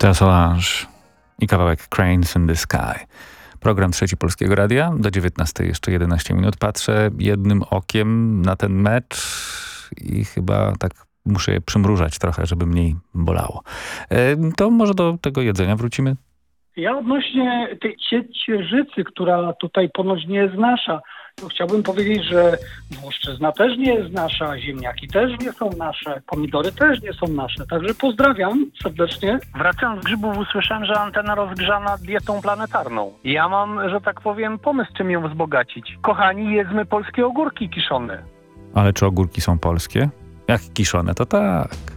Jazz Solange i kawałek Cranes in the Sky. Program Trzeci Polskiego Radia. Do 19 jeszcze 11 minut. Patrzę jednym okiem na ten mecz i chyba tak muszę je przymrużać trochę, żeby mniej bolało. To może do tego jedzenia wrócimy? Ja odnośnie tej ciecierzycy, która tutaj ponoć nie jest nasza, to chciałbym powiedzieć, że włoszczyzna też nie jest nasza, ziemniaki też nie są nasze, pomidory też nie są nasze. Także pozdrawiam serdecznie. Wracając z grzybów, usłyszałem, że antena rozgrzana dietą planetarną. Ja mam, że tak powiem, pomysł, czym ją wzbogacić. Kochani, jedzmy polskie ogórki kiszone. Ale czy ogórki są polskie? Jak kiszone, to tak.